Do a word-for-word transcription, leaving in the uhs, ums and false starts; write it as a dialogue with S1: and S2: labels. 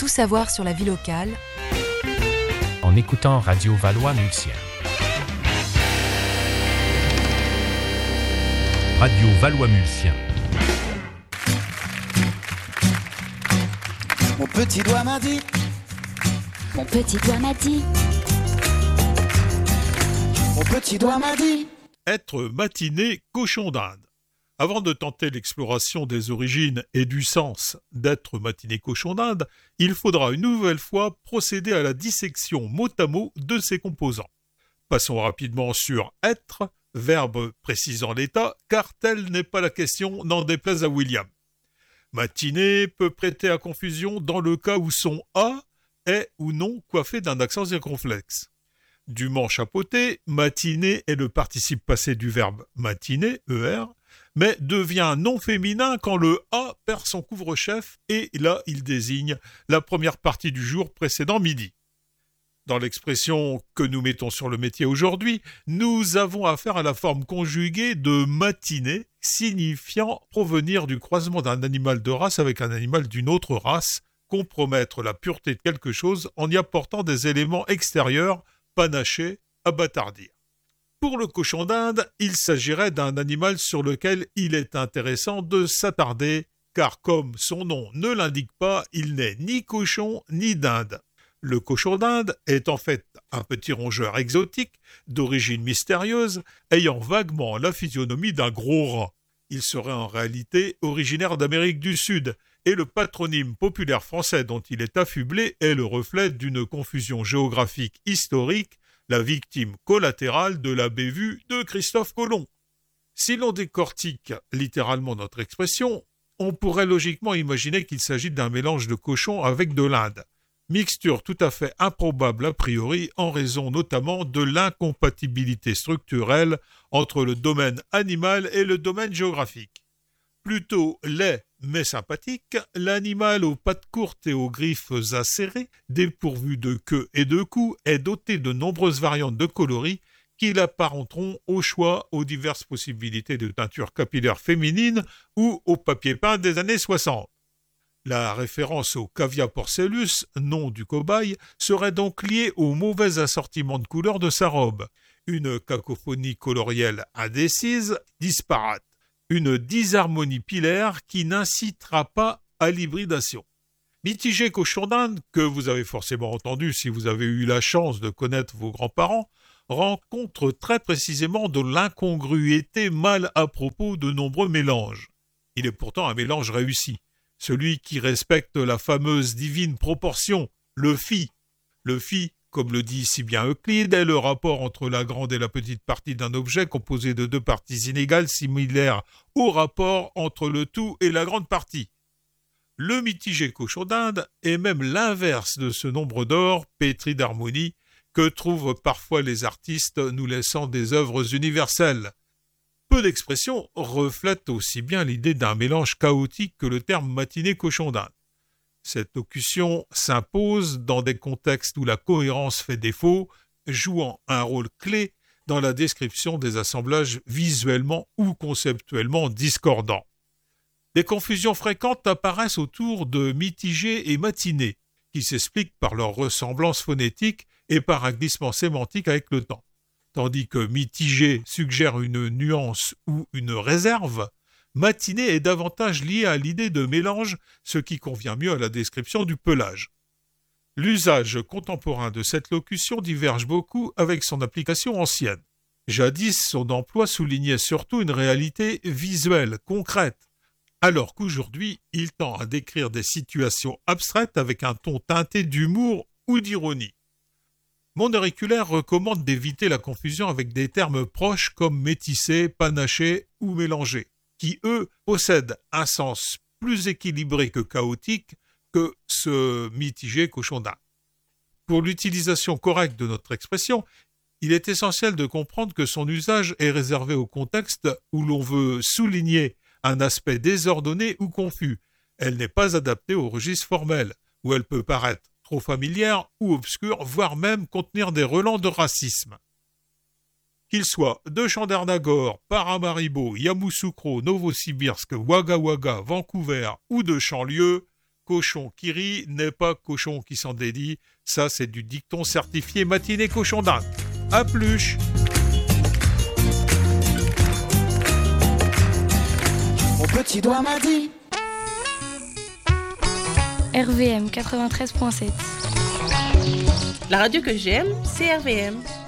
S1: Tout savoir sur la vie locale
S2: en écoutant Radio Valois-Mulsien. Radio Valois-Mulsien.
S3: Mon petit doigt m'a dit.
S4: Mon petit doigt m'a dit.
S3: Mon petit doigt m'a dit.
S5: Être matiné cochon d'Inde. Avant de tenter l'exploration des origines et du sens d'être matiné cochon d'Inde, il faudra une nouvelle fois procéder à la dissection mot à mot de ses composants. Passons rapidement sur être, verbe précisant l'état, car telle n'est pas la question, n'en déplaise à William. Matiné peut prêter à confusion dans le cas où son A est ou non coiffé d'un accent circonflexe. Dûment chapeauté, matiné est le participe passé du verbe matiner, E R, mais devient non féminin quand le A perd son couvre-chef et là il désigne la première partie du jour précédent midi. Dans l'expression que nous mettons sur le métier aujourd'hui, nous avons affaire à la forme conjuguée de matiner, signifiant provenir du croisement d'un animal de race avec un animal d'une autre race, compromettre la pureté de quelque chose en y apportant des éléments extérieurs, panachés, à bâtardir. Pour le cochon d'Inde, il s'agirait d'un animal sur lequel il est intéressant de s'attarder, car comme son nom ne l'indique pas, il n'est ni cochon ni dinde. Le cochon d'Inde est en fait un petit rongeur exotique, d'origine mystérieuse, ayant vaguement la physionomie d'un gros rat. Il serait en réalité originaire d'Amérique du Sud, et le patronyme populaire français dont il est affublé est le reflet d'une confusion géographique historique, la victime collatérale de la bévue de Christophe Colomb. Si l'on décortique littéralement notre expression, on pourrait logiquement imaginer qu'il s'agit d'un mélange de cochon avec de l'Inde. Mixture tout à fait improbable a priori en raison notamment de l'incompatibilité structurelle entre le domaine animal et le domaine géographique. Plutôt laid mais sympathique, l'animal aux pattes courtes et aux griffes acérées, dépourvu de queue et de cou, est doté de nombreuses variantes de coloris qui l'apparenteront au choix aux diverses possibilités de teinture capillaire féminine ou au papier peint des années soixante. La référence au Cavia porcellus, nom du cobaye, serait donc liée au mauvais assortiment de couleurs de sa robe, une cacophonie colorielle indécise, disparate, une disharmonie pilaire qui n'incitera pas à l'hybridation. Mitigé cochon d'Inde, que vous avez forcément entendu si vous avez eu la chance de connaître vos grands-parents, rencontre très précisément de l'incongruité mal à propos de nombreux mélanges. Il est pourtant un mélange réussi. Celui qui respecte la fameuse divine proportion, le phi. Le phi, comme le dit si bien Euclide, est le rapport entre la grande et la petite partie d'un objet composé de deux parties inégales similaires au rapport entre le tout et la grande partie. Le mitigé cochon d'Inde est même l'inverse de ce nombre d'or, pétri d'harmonie, que trouvent parfois les artistes nous laissant des œuvres universelles. Peu d'expressions reflètent aussi bien l'idée d'un mélange chaotique que le terme matiné cochon d'Inde. Cette locution s'impose dans des contextes où la cohérence fait défaut, jouant un rôle clé dans la description des assemblages visuellement ou conceptuellement discordants. Des confusions fréquentes apparaissent autour de mitigé et matiné, qui s'expliquent par leur ressemblance phonétique et par un glissement sémantique avec le temps. Tandis que mitigé suggère une nuance ou une réserve, matiné est davantage lié à l'idée de mélange, ce qui convient mieux à la description du pelage. L'usage contemporain de cette locution diverge beaucoup avec son application ancienne. Jadis, son emploi soulignait surtout une réalité visuelle, concrète, alors qu'aujourd'hui, il tend à décrire des situations abstraites avec un ton teinté d'humour ou d'ironie. Mon auriculaire recommande d'éviter la confusion avec des termes proches comme métissé, panaché ou mélangé, qui, eux, possèdent un sens plus équilibré que chaotique que ce mitigé cochon d'Inde. Pour l'utilisation correcte de notre expression, il est essentiel de comprendre que son usage est réservé au contexte où l'on veut souligner un aspect désordonné ou confus. Elle n'est pas adaptée au registre formel, où elle peut paraître trop familière ou obscure, voire même contenir des relents de racisme. Qu'il soit de Chandernagore, Paramaribo, Yamoussoukro, Novosibirsk, Wagga Wagga, Vancouver ou de Chanlieu, cochon qui rit n'est pas cochon qui s'en dédie. Ça, c'est du dicton certifié matinée cochon d'Inde. À plus.
S3: Mon petit doigt m'a dit.
S1: R V M quatre-vingt-treize point sept.
S6: La radio que j'aime, c'est R V M.